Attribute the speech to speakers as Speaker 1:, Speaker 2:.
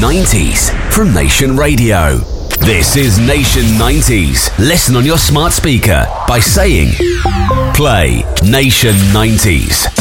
Speaker 1: 90s from Nation Radio. This is Nation 90s. Listen on your smart speaker by saying, play Nation 90s.